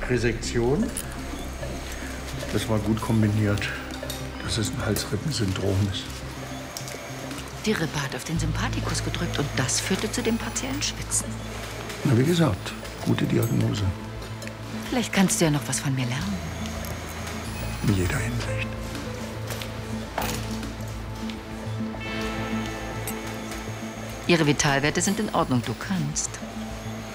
Resektion. Das war gut kombiniert, dass es ein Halsrippensyndrom ist. Die Rippe hat auf den Sympathikus gedrückt und das führte zu dem partiellen Schwitzen. Na, wie gesagt, gute Diagnose. Vielleicht kannst du ja noch was von mir lernen. In jeder Hinsicht. Ihre Vitalwerte sind in Ordnung, du kannst.